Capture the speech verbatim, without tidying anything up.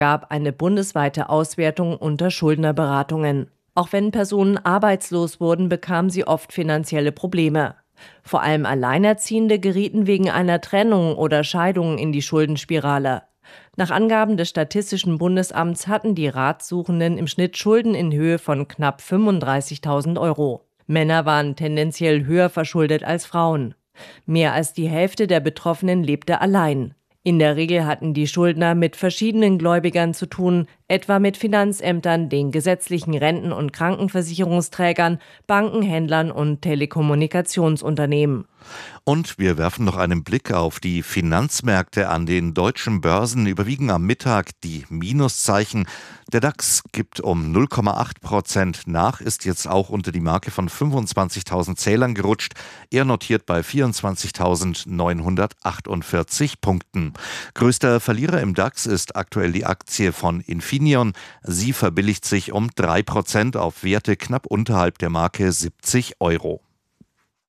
gab eine bundesweite Auswertung unter Schuldnerberatungen. Auch wenn Personen arbeitslos wurden, bekamen sie oft finanzielle Probleme. Vor allem Alleinerziehende gerieten wegen einer Trennung oder Scheidung in die Schuldenspirale. Nach Angaben des Statistischen Bundesamts hatten die Ratsuchenden im Schnitt Schulden in Höhe von knapp fünfunddreißigtausend Euro. Männer waren tendenziell höher verschuldet als Frauen. Mehr als die Hälfte der Betroffenen lebte allein. In der Regel hatten die Schuldner mit verschiedenen Gläubigern zu tun, etwa mit Finanzämtern, den gesetzlichen Renten- und Krankenversicherungsträgern, Banken, Händlern und Telekommunikationsunternehmen. Und wir werfen noch einen Blick auf die Finanzmärkte. An den deutschen Börsen überwiegen am Mittag die Minuszeichen. Der DAX gibt um null Komma acht Prozent nach, ist jetzt auch unter die Marke von fünfundzwanzigtausend Zählern gerutscht. Er notiert bei vierundzwanzigtausendneunhundertachtundvierzig Punkten. Größter Verlierer im DAX ist aktuell die Aktie von Infineon. Sie verbilligt sich um drei Prozent auf Werte knapp unterhalb der Marke siebzig Euro.